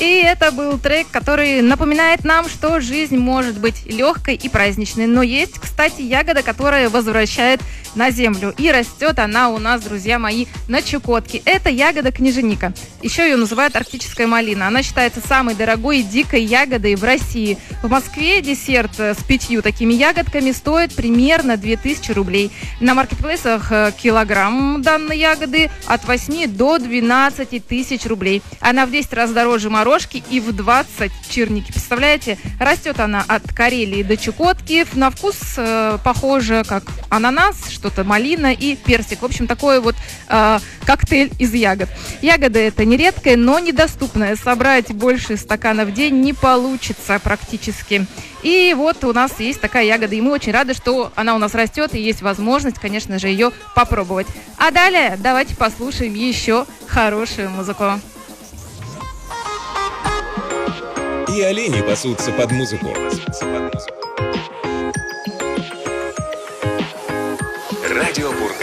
И это был трек, который напоминает нам, что жизнь может быть легкой и праздничной. Но есть, кстати, ягода, которая возвращает на землю. И растет она у нас, друзья мои, на Чукотке. Это ягода книженика. Еще ее называют арктическая малина. Она считается самой дорогой и дикой ягодой в России. В Москве десерт с 5 такими ягодками стоит примерно 2000 рублей. На маркетплейсах килограмм данной ягоды от 8 до 12 тысяч рублей. Она в 10 раз дороже морожки и в 20 черники. Представляете? Растет она от Карелии до Чукотки. На вкус похоже как ананас, что-то малина и персик. В общем, такой вот коктейль из ягод. Ягода эта нередкая, но недоступная. Собрать больше стакана в день не получится практически. И вот у нас есть такая ягода, и мы очень рады, что она у нас растет, и есть возможность, конечно же, ее попробовать. А далее давайте послушаем еще хорошую музыку. И олени пасутся под музыку. Радио Бург.